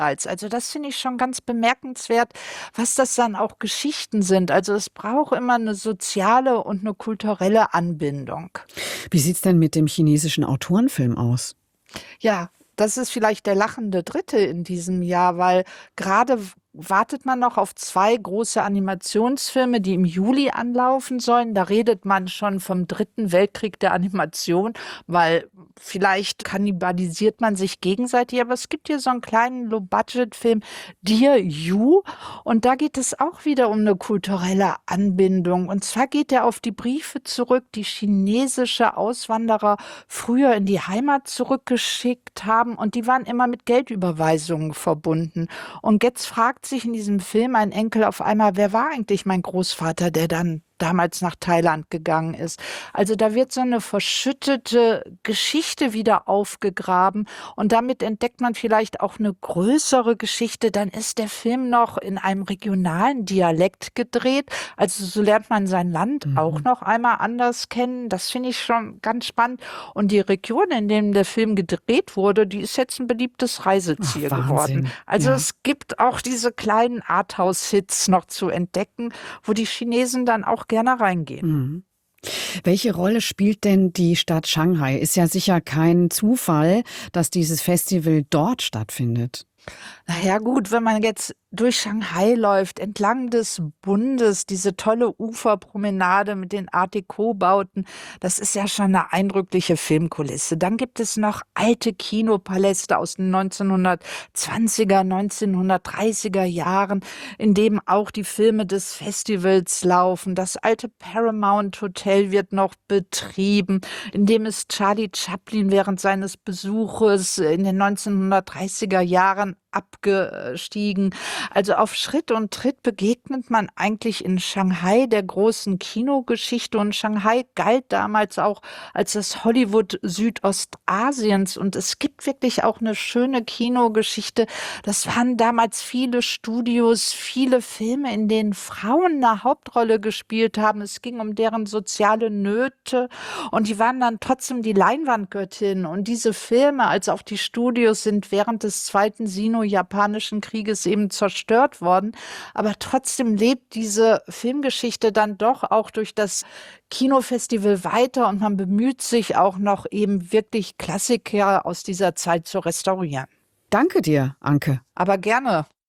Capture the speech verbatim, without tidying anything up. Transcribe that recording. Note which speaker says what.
Speaker 1: Anreiz. Also das finde ich schon ganz bemerkenswert, was das dann auch Geschichten sind. Also es braucht immer eine soziale und eine kulturelle Anbindung.
Speaker 2: Wie sieht's denn mit dem chinesischen Autorenfilm aus?
Speaker 1: Ja, das ist vielleicht der lachende Dritte in diesem Jahr, weil gerade w- wartet man noch auf zwei große Animationsfilme, die im Juli anlaufen sollen. Da redet man schon vom dritten Weltkrieg der Animation, weil vielleicht kannibalisiert man sich gegenseitig. Aber es gibt hier so einen kleinen Low-Budget-Film, Dear You. Und da geht es auch wieder um eine kulturelle Anbindung. Und zwar geht er auf die Briefe zurück, die chinesische Auswanderer früher in die Heimat zurückgeschickt haben und die waren immer mit Geldüberweisungen verbunden. Und jetzt fragt sich in diesem Film ein Enkel auf einmal, wer war eigentlich mein Großvater, der dann damals nach Thailand gegangen ist. Also da wird so eine verschüttete Geschichte wieder aufgegraben und damit entdeckt man vielleicht auch eine größere Geschichte. Dann ist der Film noch in einem regionalen Dialekt gedreht. Also so lernt man sein Land auch
Speaker 2: Mhm.
Speaker 1: noch einmal anders kennen. Das finde ich schon ganz spannend. Und die Region, in der der Film gedreht wurde, die ist jetzt ein beliebtes
Speaker 2: Ach,
Speaker 1: Reiseziel geworden.
Speaker 2: Wahnsinn.
Speaker 1: Also
Speaker 2: Ja.
Speaker 1: es gibt auch diese kleinen Arthouse-Hits noch zu entdecken, wo die Chinesen dann auch gerne reingehen.
Speaker 2: Mhm. Welche Rolle spielt denn die Stadt Shanghai? Ist ja sicher kein Zufall, dass dieses Festival dort stattfindet.
Speaker 1: Na ja, gut, wenn man jetzt durch Shanghai läuft, entlang des Bundes, diese tolle Uferpromenade mit den Art Deco-Bauten, das ist ja schon eine eindrückliche Filmkulisse. Dann gibt es noch alte Kinopaläste aus den neunzehnhundertzwanziger, neunzehnhundertdreißiger Jahren, in dem auch die Filme des Festivals laufen. Das alte Paramount Hotel wird noch betrieben, in dem ist Charlie Chaplin während seines Besuches in den neunzehnhundertdreißiger Jahren abgestiegen. Also auf Schritt und Tritt begegnet man eigentlich in Shanghai der großen Kinogeschichte und Shanghai galt damals auch als das Hollywood Südostasiens und es gibt wirklich auch eine schöne Kinogeschichte. Das waren damals viele Studios, viele Filme, in denen Frauen eine Hauptrolle gespielt haben. Es ging um deren soziale Nöte und die waren dann trotzdem die Leinwandgöttin. Und diese Filme, als auch die Studios, sind während des Zweiten Sino-Japanischen Krieges eben zerstört worden. Aber trotzdem lebt diese Filmgeschichte dann doch auch durch das Kinofestival weiter und man bemüht sich auch noch eben wirklich Klassiker aus dieser Zeit zu restaurieren.
Speaker 2: Danke dir, Anke.
Speaker 1: Aber gerne.